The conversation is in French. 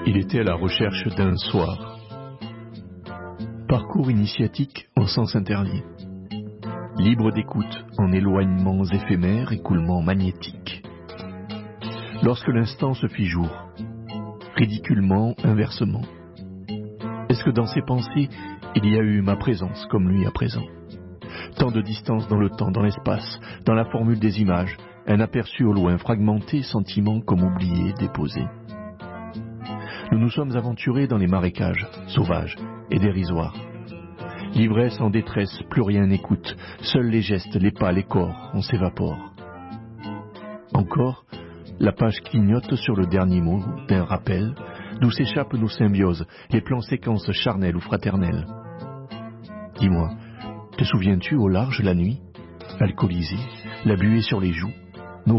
Il était à la recherche d'un soir. Parcours initiatique en sens interdit. Libre d'écoute en éloignements éphémères, écoulements magnétiques. Lorsque l'instant se fit jour, ridiculement, inversement. Est-ce que dans ses pensées, il y a eu ma présence comme lui à présent? Tant de distance dans le temps, dans l'espace, dans la formule des images, un aperçu au loin, fragmenté, sentiment comme oublié, déposé. Nous nous sommes aventurés dans les marécages, sauvages et dérisoires. L'ivresse en détresse, plus rien n'écoute, seuls les gestes, les pas, les corps, on s'évapore. Encore, la page clignote sur le dernier mot d'un rappel, d'où s'échappent nos symbioses, les plans séquences charnelles ou fraternelles. Dis-moi, te souviens-tu au large la nuit, alcoolisé, la buée sur les joues,